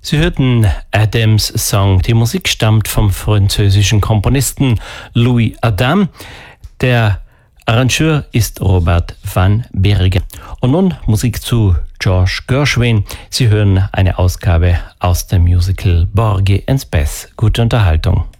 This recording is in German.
Sie hörten Adams Song. Die Musik stammt vom französischen Komponisten Louis Adam. Der Arrangeur ist Robert van Bergen. Und nun Musik zu George Gershwin. Sie hören eine Ausgabe aus dem Musical Porgy and Bess. Gute Unterhaltung.